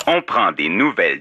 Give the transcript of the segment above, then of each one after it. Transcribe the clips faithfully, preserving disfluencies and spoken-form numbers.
On prend des nouvelles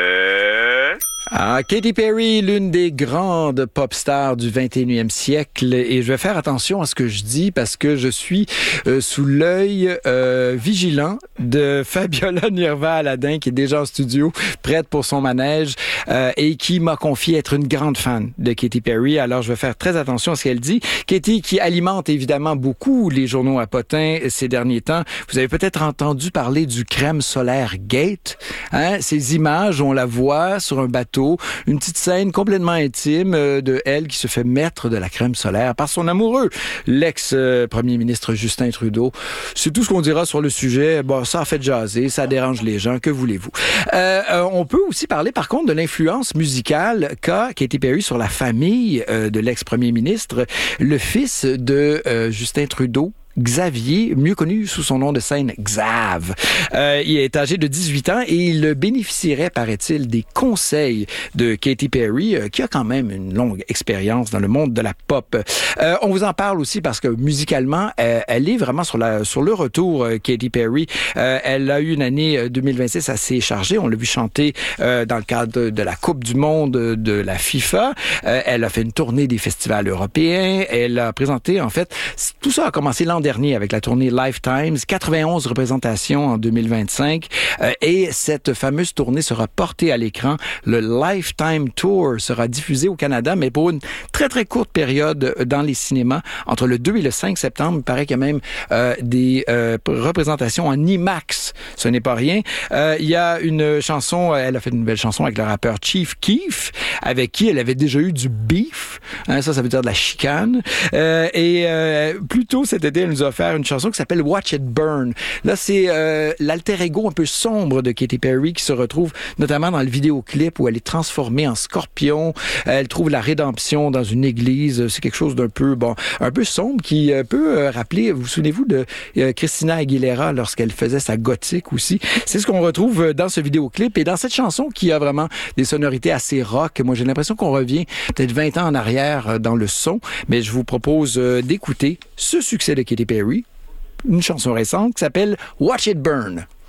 de... Ah, Katy Perry, l'une des grandes pop stars du vingt et unième siècle. Et je vais faire attention à ce que je dis parce que je suis euh, sous l'œil euh, vigilant de Fabiola Nirva-Aladin, qui est déjà en studio, prête pour son manège, euh, et qui m'a confié être une grande fan de Katy Perry. Alors, je vais faire très attention à ce qu'elle dit. Katy, qui alimente évidemment beaucoup les journaux à potins ces derniers temps. Vous avez peut-être entendu parler du crème solaire Gate. Hein? Ces images, on la voit sur un bateau, une petite scène complètement intime euh, de elle qui se fait mettre de la crème solaire par son amoureux, l'ex-premier ministre Justin Trudeau. C'est tout ce qu'on dira sur le sujet. Bon, ça a fait jaser, ça dérange les gens, que voulez-vous. Euh, euh, on peut aussi parler par contre de l'influence musicale qu'a Katy Perry sur la famille euh, de l'ex-premier ministre, le fils de euh, Justin Trudeau, Xavier, mieux connu sous son nom de scène Xav. Euh, il est âgé de dix-huit ans et il bénéficierait, paraît-il, des conseils de Katy Perry, euh, qui a quand même une longue expérience dans le monde de la pop. Euh, on vous en parle aussi parce que musicalement, euh, elle est vraiment sur la sur le retour, euh, Katy Perry. Euh, elle a eu une année deux mille vingt-six assez chargée. On l'a vu chanter euh, dans le cadre de, de la Coupe du monde de la FIFA. Euh, elle a fait une tournée des festivals européens. Elle a présenté, en fait, tout ça a commencé l'an dernier avec la tournée Lifetimes, quatre-vingt-onze représentations en deux mille vingt-cinq, euh, et cette fameuse tournée sera portée à l'écran. Le Lifetime Tour sera diffusé au Canada, mais pour une très très courte période dans les cinémas, entre le deux et le cinq septembre. Il paraît qu'il y a même euh, des euh, représentations en IMAX. Ce n'est pas rien. Euh, il y a une chanson, elle a fait une belle chanson avec le rappeur Chief Keef, avec qui elle avait déjà eu du beef. Hein, ça, ça veut dire de la chicane. Euh, et euh, plus tôt cet été, elle nous a offert une chanson qui s'appelle Watch It Burn. Là, c'est euh, l'alter ego un peu sombre de Katy Perry qui se retrouve notamment dans le vidéoclip où elle est transformée en scorpion. Elle trouve la rédemption dans une église. C'est quelque chose d'un peu, bon, un peu sombre qui euh, peut euh, rappeler, vous, vous souvenez-vous de euh, Christina Aguilera lorsqu'elle faisait sa gothique aussi? C'est ce qu'on retrouve dans ce vidéoclip et dans cette chanson qui a vraiment des sonorités assez rock. Moi, j'ai l'impression qu'on revient peut-être vingt ans en arrière dans le son, mais je vous propose euh, d'écouter ce succès de Katy Perry, une chanson récente qui s'appelle Watch It Burn.